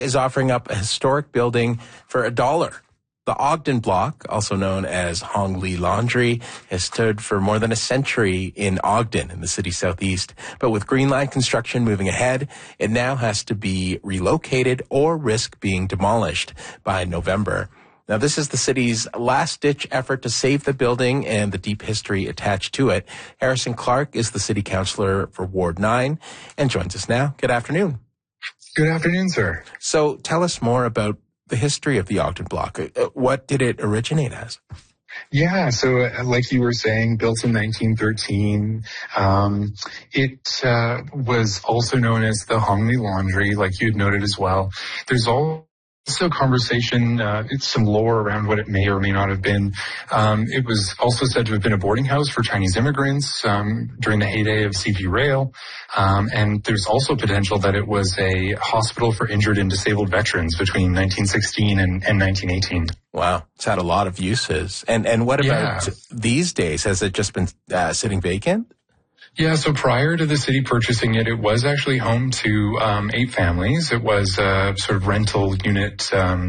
is offering up a historic building for $1. The Ogden Block, also known as Hong Li Laundry, has stood for more than a century in Ogden in the city's southeast. But with Green Line construction moving ahead, it now has to be relocated or risk being demolished by November. Now, this is the city's last-ditch effort to save the building and the deep history attached to it. Harrison Clark is the city councillor for Ward 9 and joins us now. Good afternoon. Good afternoon, sir. So tell us more about the history of the Ogden Block. What did it originate as? Yeah, so like you were saying, built in 1913, it was also known as the Hong Li Laundry, like you had noted as well. There's also conversation, it's some lore around what it may or may not have been. It was also said to have been a boarding house for Chinese immigrants during the heyday of CP Rail. And there's also potential that it was a hospital for injured and disabled veterans between 1916 and 1918. Wow, it's had a lot of uses. And what about these days? Has it just been sitting vacant? Yeah, so prior to the city purchasing it, it was actually home to 8 families. It was a sort of rental unit.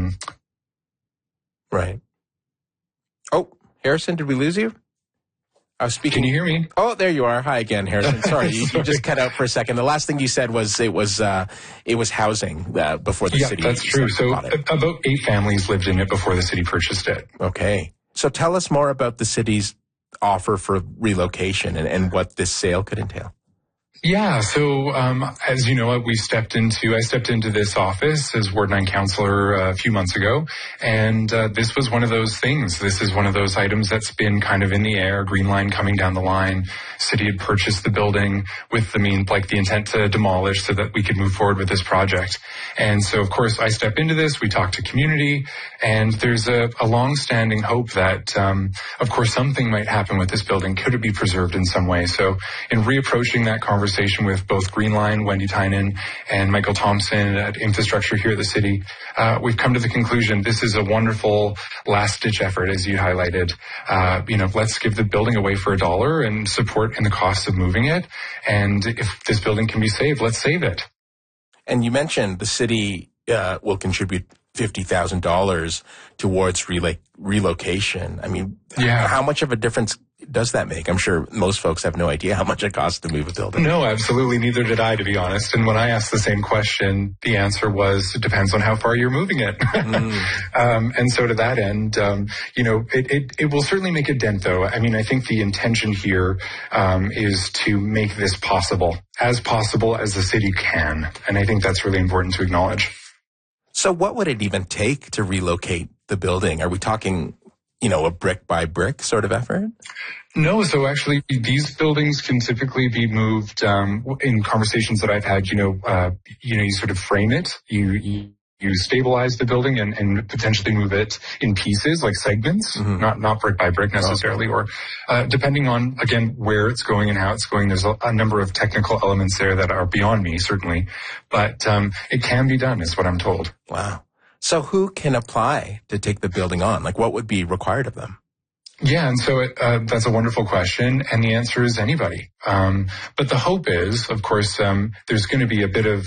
Right. Oh, Harrison, did we lose you? I was speaking. Can you hear me? Oh, there you are. Hi again, Harrison. Sorry, you just cut out for a second. The last thing you said was it was housing before the city. Yeah, that's true. So about 8 families lived in it before the city purchased it. Okay. So tell us more about the city's offer for relocation and what this sale could entail. Yeah, so as you know, I stepped into this office as Ward 9 councillor a few months ago, and this was one of those things. This is one of those items that's been kind of in the air, Green Line coming down the line. City had purchased the building with the intent to demolish so that we could move forward with this project. And so, of course, I step into this, we talk to community, and there's a long-standing hope that, of course, something might happen with this building. Could it be preserved in some way? So in reapproaching that conversation with both Green Line, Wendy Tynan, and Michael Thompson at Infrastructure here at the city, we've come to the conclusion this is a wonderful last-ditch effort, as you highlighted. Let's give the building away for $1 and support in the cost of moving it. And if this building can be saved, let's save it. And you mentioned the city will contribute $50,000 towards relocation. I mean, how much of a difference does that make? I'm sure most folks have no idea how much it costs to move a building. No, absolutely. Neither did I, to be honest. And when I asked the same question, the answer was, it depends on how far you're moving it. And so to that end, it will certainly make a dent, though. I mean, I think the intention here is to make this possible as the city can. And I think that's really important to acknowledge. So what would it even take to relocate the building? Are we talking, a brick by brick sort of effort? No, so actually these buildings can typically be moved in conversations that I've had, you sort of frame it, you stabilize the building and potentially move it in pieces, like segments, not brick by brick necessarily, or depending on, again, where it's going and how it's going. There's a number of technical elements there that are beyond me, certainly, but it can be done, is what I'm told. Wow. So who can apply to take the building on? Like, what would be required of them? Yeah, and so that's a wonderful question, and the answer is anybody. But the hope is, of course, there's going to be a bit of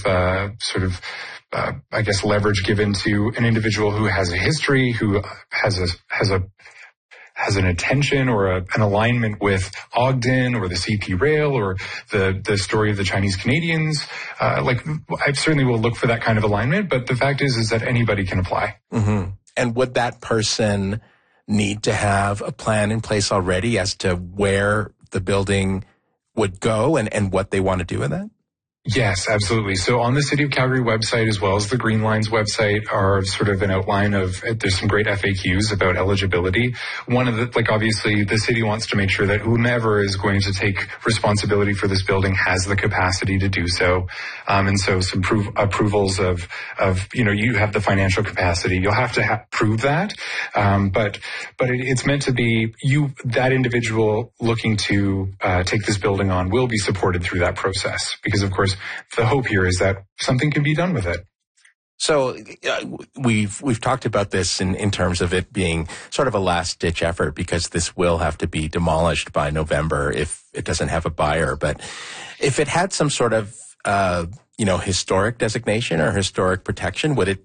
leverage given to an individual who has a history, who has an attention or an alignment with Ogden or the CP Rail or the story of the Chinese Canadians. I certainly will look for that kind of alignment, but the fact is that anybody can apply. Mm-hmm. And would that person need to have a plan in place already as to where the building would go and what they want to do with it? Yes, absolutely. So on the City of Calgary website, as well as the Green Line's website, are sort of an outline of, there's some great FAQs about eligibility. One of the, obviously the city wants to make sure that whomever is going to take responsibility for this building has the capacity to do so. And so some approvals of, you have the financial capacity. You'll have to prove that. But it's meant to be that individual looking to take this building on will be supported through that process, because of course, the hope here is that something can be done with it. So we've talked about this in terms of it being sort of a last-ditch effort, because this will have to be demolished by November if it doesn't have a buyer. But if it had some sort of historic designation or historic protection? Would it